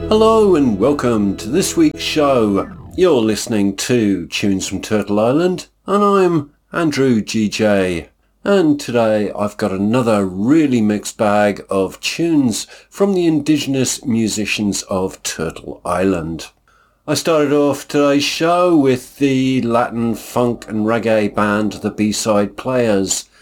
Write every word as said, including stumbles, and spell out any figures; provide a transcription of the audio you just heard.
Hello and welcome to this week's show. You're listening to Tunes from Turtle Island and I'm Andrew G J. And today I've got another really mixed bag of tunes from the indigenous musicians of Turtle Island. I started off today's show with the Latin funk and reggae band The B-Side Players